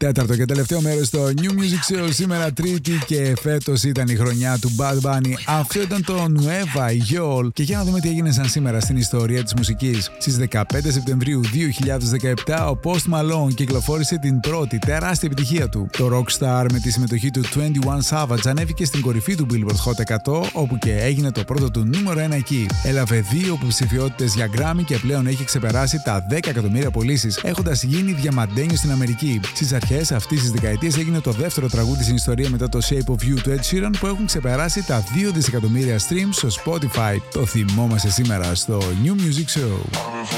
Τέταρτο και τελευταίο μέρος στο New Music Show, σήμερα Τρίτη και φέτος ήταν η χρονιά του Bad Bunny. Αυτό ήταν το Nueva York. Και για να δούμε τι έγινε σαν σήμερα στην ιστορία της μουσικής. Στις 15 Σεπτεμβρίου 2017 ο Post Malone κυκλοφόρησε την πρώτη τεράστια επιτυχία του. Το Rockstar με τη συμμετοχή του 21 Savage ανέβηκε στην κορυφή του Billboard Hot 100, όπου και έγινε το πρώτο του νούμερο 1 εκεί. Έλαβε 2 υποψηφιότητες για Grammy και πλέον έχει ξεπεράσει τα 10 εκατομμύρια πωλήσεις, έχοντας γίνει διαμαντένιο στην Αμερική. Στις αρχές αυτής της δεκαετίας έγινε το δεύτερο τραγούδι στην ιστορία μετά το Shape of You του Ed Sheeran, που έχουν ξεπεράσει τα 2 δισεκατομμύρια streams στο Spotify. Το θυμόμαστε σήμερα στο New Music Show.